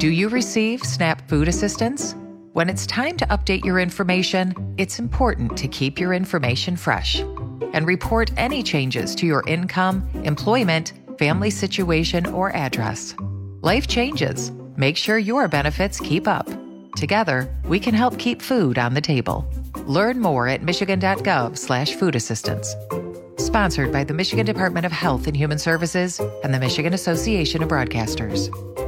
Do you receive SNAP food assistance? When it's time to update your information, it's important to keep your information fresh and report any changes to your income, employment, family situation, or address. Life changes. Make sure your benefits keep up. Together, we can help keep food on the table. Learn more at michigan.gov/food assistance. Sponsored by the Michigan Department of Health and Human Services and the Michigan Association of Broadcasters.